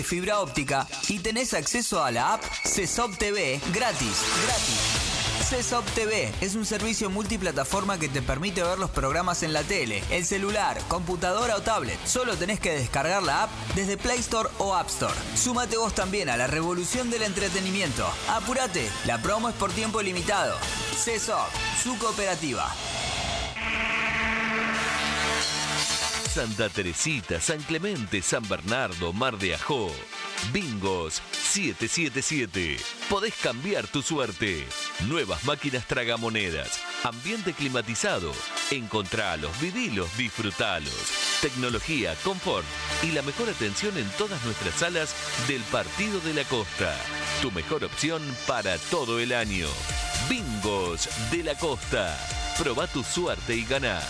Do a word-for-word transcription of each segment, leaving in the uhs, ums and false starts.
fibra óptica y tenés acceso a la app C E S O P T V gratis. Gratis. C E S O P T V es un servicio multiplataforma que te permite ver los programas en la tele, el celular, computadora o tablet. Solo tenés que descargar la app desde Play Store o App Store. Súmate vos también a la revolución del entretenimiento. Apúrate, la promo es por tiempo limitado. C E S O P, su cooperativa. Santa Teresita, San Clemente, San Bernardo, Mar de Ajó. Bingos siete siete siete. Podés cambiar tu suerte. Nuevas máquinas tragamonedas. Ambiente climatizado. Encontralos, vivilos, disfrutalos. Tecnología, confort y la mejor atención en todas nuestras salas del Partido de la Costa. Tu mejor opción para todo el año. Bingos de la Costa. Probá tu suerte y ganá.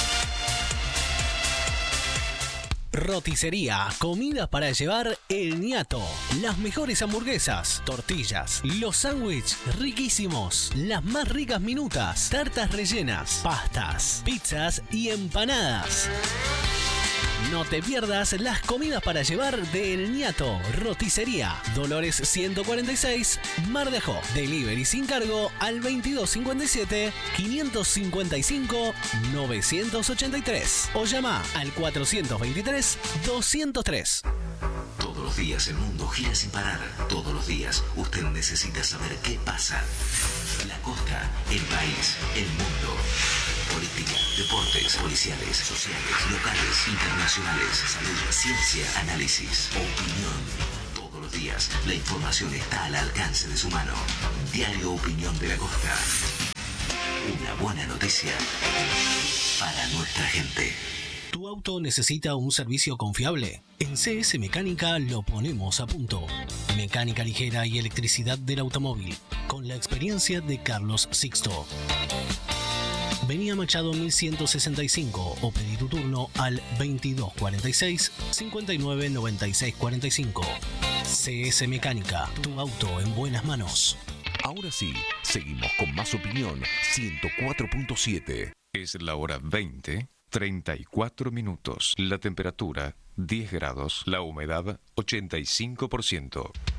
Roticería, comida para llevar El Ñato. Las mejores hamburguesas, tortillas, los sándwiches riquísimos, las más ricas minutas, tartas rellenas, pastas, pizzas y empanadas. No te pierdas las comidas para llevar de El Ñato. Roticería, Dolores ciento cuarenta y seis, Mar de Ajó. Delivery sin cargo al veintidós cincuenta y siete, quinientos cincuenta y cinco, novecientos ochenta y tres o llama al cuatrocientos veintitrés, doscientos tres. Todos los días el mundo gira sin parar. Todos los días usted necesita saber qué pasa. La costa, el país, el mundo. Política, deportes, policiales, sociales, locales, internacionales, salud, ciencia, análisis, opinión. Todos los días la información está al alcance de su mano. Diario Opinión de la Costa. Una buena noticia para nuestra gente. ¿Tu auto necesita un servicio confiable? En C S Mecánica lo ponemos a punto. Mecánica ligera y electricidad del automóvil, con la experiencia de Carlos Sixto. Vení a Machado mil ciento sesenta y cinco o pedí tu turno al veintidós cuarenta y seis, cincuenta y nueve noventa y seis cuarenta y cinco. C S Mecánica, tu auto en buenas manos. Ahora sí, seguimos con más opinión ciento cuatro punto siete. Es la hora veinte, treinta y cuatro minutos. La temperatura diez grados, la humedad ochenta y cinco por ciento.